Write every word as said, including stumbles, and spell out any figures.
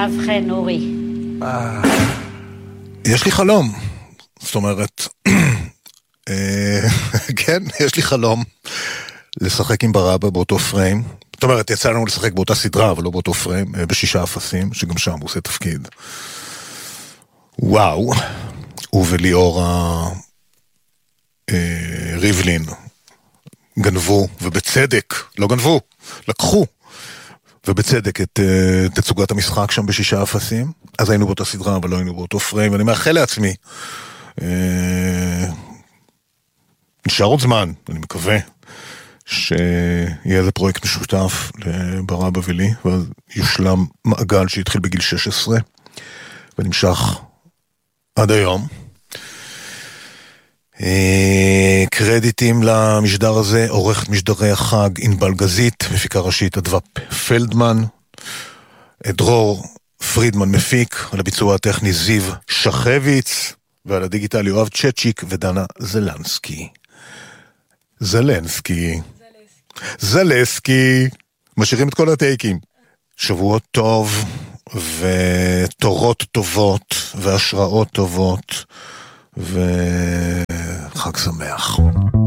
ובכן, אורי. יש לי חלום. זאת אומרת, כן, יש לי חלום לשחק עם ברבא באותו פריים. זאת אומרת, יצא לנו לשחק באותה סדרה, אבל לא באותו פריים, בשישה אפסים, שגם שם הוא עושה תפקיד. וואו. הוא וליאור ריבלין גנבו, ובצדק, לא גנבו, לקחו, ובצדק את תצוגת המשחק שם בשישה אפסים. אז היינו באותה סדרה, אבל לא היינו באותו פריים, ואני מאחל לעצמי, נשאר עוד זמן, אני מקווה, שיהיה איזה פרויקט משותף לברבא ולי, ואז יושלם מעגל שהתחיל בגיל שש עשרה, ונמשך עד היום. קרדיטים למשדר הזה, עורכת משדרי החג ענבל גזית, מפיקה ראשית אדווה פלדמן, דרור פרידמן מפיק, על הביצוע הטכני זיו שחביץ, ועל הדיגיטל יואב צ'צ'יק ודנה זלנסקי. זלנסקי. זלסקי. משאירים את כל הטייקים. שבועות טוב, ותורות טובות, והשראות טובות, וחג שמח.